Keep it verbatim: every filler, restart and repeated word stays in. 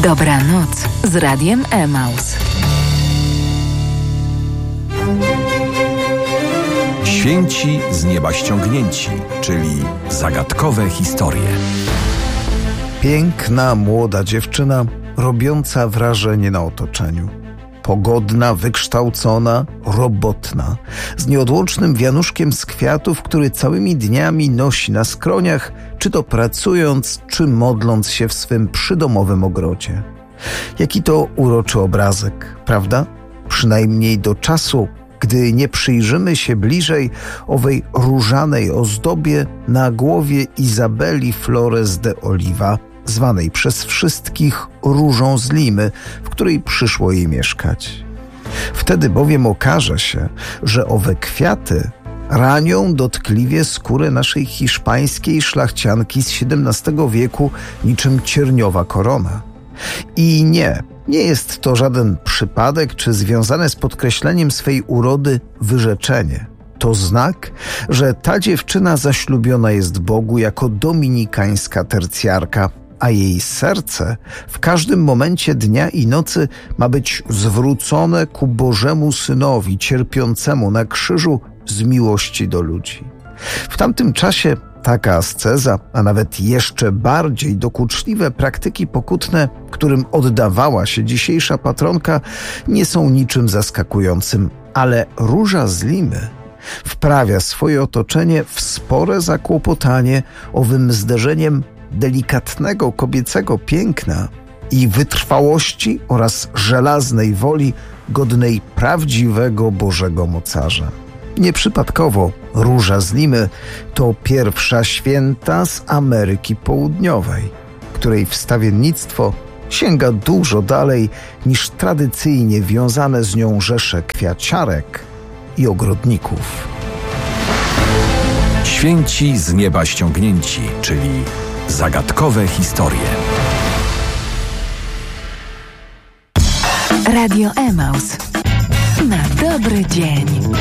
Dobranoc z Radiem Emaus. Święci z nieba ściągnięci, czyli zagadkowe historie. Piękna, młoda dziewczyna, robiąca wrażenie na otoczeniu. Pogodna, wykształcona, robotna, z nieodłącznym wianuszkiem z kwiatów, który całymi dniami nosi na skroniach, czy to pracując, czy modląc się w swym przydomowym ogrodzie. Jaki to uroczy obrazek, prawda? Przynajmniej do czasu, gdy nie przyjrzymy się bliżej owej różanej ozdobie na głowie Izabeli Flores de Oliva, zwanej przez wszystkich Różą z Limy, w której przyszło jej mieszkać. Wtedy bowiem okaże się, że owe kwiaty ranią dotkliwie skórę naszej hiszpańskiej szlachcianki z siedemnastego wieku niczym cierniowa korona. I nie, nie jest to żaden przypadek czy związane z podkreśleniem swej urody wyrzeczenie. To znak, że ta dziewczyna zaślubiona jest Bogu jako dominikańska tercjarka, a jej serce w każdym momencie dnia i nocy ma być zwrócone ku Bożemu Synowi cierpiącemu na krzyżu z miłości do ludzi. W tamtym czasie taka asceza, a nawet jeszcze bardziej dokuczliwe praktyki pokutne, którym oddawała się dzisiejsza patronka, nie są niczym zaskakującym, ale Róża z Limy wprawia swoje otoczenie w spore zakłopotanie owym zderzeniem delikatnego kobiecego piękna i wytrwałości oraz żelaznej woli godnej prawdziwego Bożego mocarza. Nieprzypadkowo Róża z Limy to pierwsza święta z Ameryki Południowej, której wstawiennictwo sięga dużo dalej niż tradycyjnie wiązane z nią rzesze kwiaciarek i ogrodników. Święci z nieba ściągnięci, czyli zagadkowe historie. Radio Emaus. Na dobry dzień.